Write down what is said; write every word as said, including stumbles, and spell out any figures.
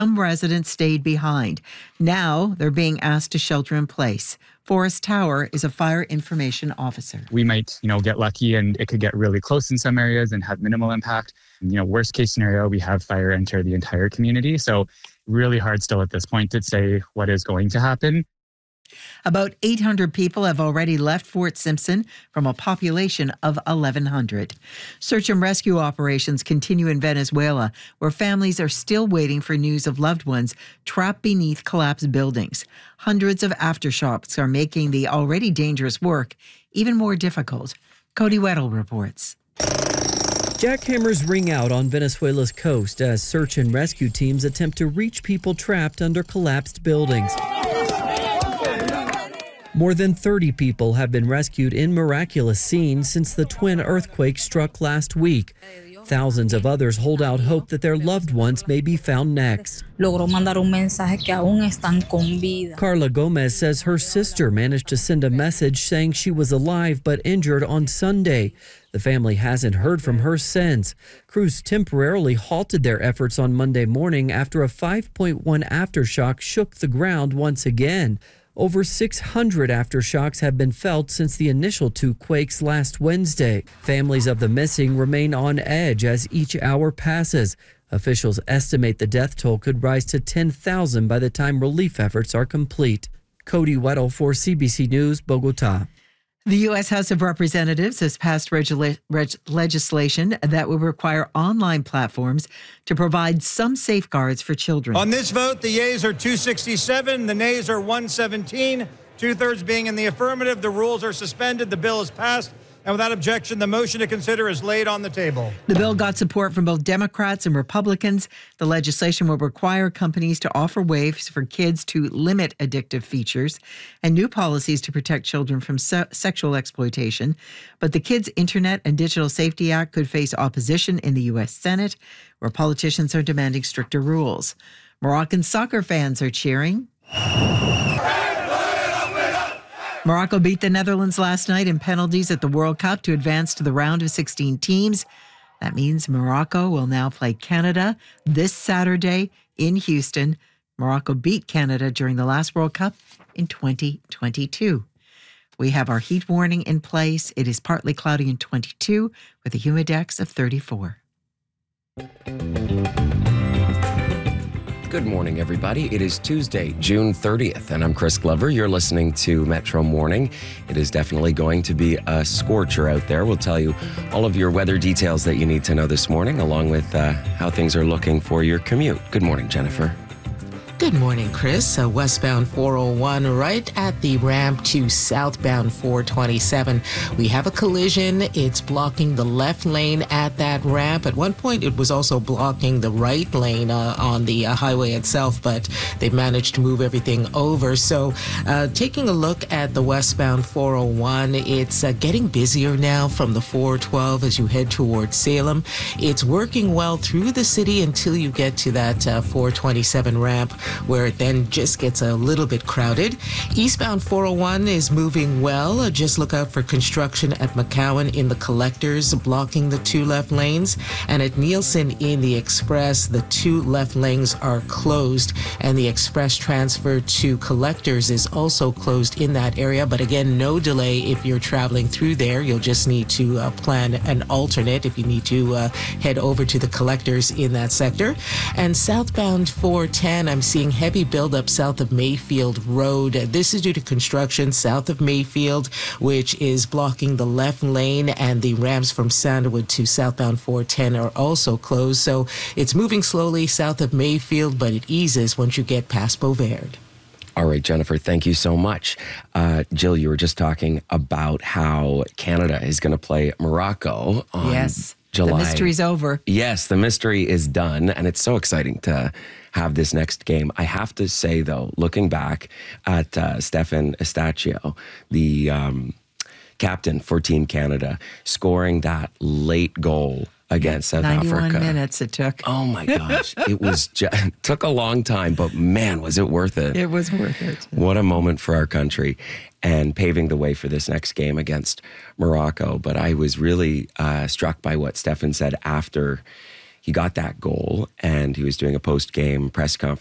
Some residents stayed behind. Now they're being asked to shelter in place. Forrest Tower is a fire information officer. We might, you know, get lucky and it could get really close in some areas and have minimal impact. You know, worst case scenario, we have fire enter the entire community. So really hard still at this point to say what is going to happen. About eight hundred people have already left Fort Simpson from a population of eleven hundred. Search and rescue operations continue in Venezuela, where families are still waiting for news of loved ones trapped beneath collapsed buildings. Hundreds of aftershocks are making the already dangerous work even more difficult. Cody Weddle reports. Jackhammers ring out on Venezuela's coast as search and rescue teams attempt to reach people trapped under collapsed buildings. More than thirty people have been rescued in miraculous scenes since the twin earthquake struck last week. Thousands of others hold out hope that their loved ones may be found next. Carla Gomez says her sister managed to send a message saying she was alive but injured on Sunday. The family hasn't heard from her since. Crews temporarily halted their efforts on Monday morning after a five point one aftershock shook the ground once again. Over six hundred aftershocks have been felt since the initial two quakes last Wednesday. Families of the missing remain on edge as each hour passes. Officials estimate the death toll could rise to ten thousand by the time relief efforts are complete. Cody Weddle for C B C News, Bogota. The U S House of Representatives has passed regula- reg- legislation that will require online platforms to provide some safeguards for children. On this vote, the yeas are two sixty-seven, the nays are one seventeen, two-thirds being in the affirmative. The rules are suspended. The bill is passed. And without objection, the motion to consider is laid on the table. The bill got support from both Democrats and Republicans. The legislation will require companies to offer ways for kids to limit addictive features and new policies to protect children from se- sexual exploitation. But the Kids Internet and Digital Safety Act could face opposition in the U S Senate, where politicians are demanding stricter rules. Moroccan soccer fans are cheering. Morocco beat the Netherlands last night in penalties at the World Cup to advance to the round of sixteen teams. That means Morocco will now play Canada this Saturday in Houston. Morocco beat Canada during the last World Cup in twenty twenty-two. We have our heat warning in place. It is partly cloudy in twenty-two with a humidex of thirty-four. Good morning, everybody. It is Tuesday, June thirtieth, and I'm Chris Glover. You're listening to Metro Morning. It is definitely going to be a scorcher out there. We'll tell you all of your weather details that you need to know this morning, along with uh, how things are looking for your commute. Good morning, Jennifer. Good morning, Chris. Uh, westbound four oh one right at the ramp to southbound four twenty-seven. We have a collision. It's blocking the left lane at that ramp. At one point, it was also blocking the right lane uh, on the uh, highway itself, but they've managed to move everything over. So uh, taking a look at the westbound four oh one, it's uh, getting busier now from the four twelve as you head towards Salem. It's working well through the city until you get to that uh, four twenty-seven ramp, where it then just gets a little bit crowded. Eastbound four oh one is moving well. Just look out for construction at McCowan in the collectors, blocking the two left lanes. And at Nielsen in the express, the two left lanes are closed, and the express transfer to collectors is also closed in that area. But again, no delay if you're traveling through there. You'll just need to uh, plan an alternate if you need to uh, head over to the collectors in that sector. And southbound four ten, I'm seeing heavy buildup south of Mayfield Road. This is due to construction south of Mayfield, which is blocking the left lane, and the ramps from Sandalwood to southbound four ten are also closed. So it's moving slowly south of Mayfield, but it eases once you get past Beauverde. All right, Jennifer, thank you so much. Uh, Jill, you were just talking about how Canada is going to play Morocco on Yes. July. The mystery's over. Yes, the mystery is done, and it's so exciting to have this next game. I have to say, though, looking back at uh, Stefan Estachio, the um, captain for Team Canada, scoring that late goal against South ninety-one Africa. minutes it took. Oh, my gosh. It was just, it took a long time, but man, was it worth it. It was worth it. What a moment for our country, and paving the way for this next game against Morocco. But I was really uh, struck by what Stefan said after he got that goal, and he was doing a post-game press conference